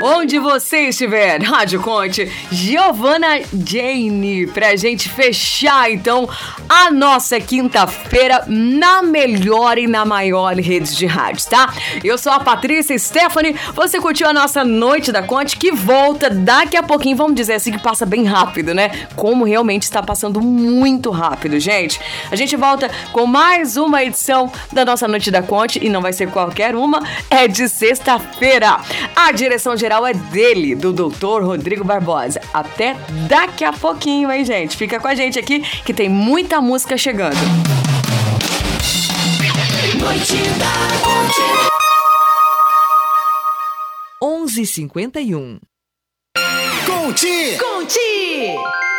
Onde você estiver, Rádio Conte, Giovana Jane, pra gente fechar então a nossa quinta-feira na melhor e na maior rede de rádios, tá? Eu sou a Patrícia Stephanie, você curtiu a nossa Noite da Conte, que volta daqui a pouquinho, vamos dizer assim, que passa bem rápido, né? Como realmente está passando muito rápido, gente. A gente volta com mais uma edição da nossa Noite da Conte, e não vai ser qualquer uma, é de sexta-feira. A direção geral é dele, do Dr. Rodrigo Barbosa. Até daqui a pouquinho, hein, gente? Fica com a gente aqui, que tem muita música chegando. Noite da Conte. 11h51. Conte! Conte!